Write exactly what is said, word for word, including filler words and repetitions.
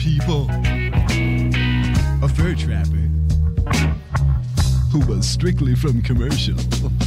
people. A fur trapper who was strictly from commercial.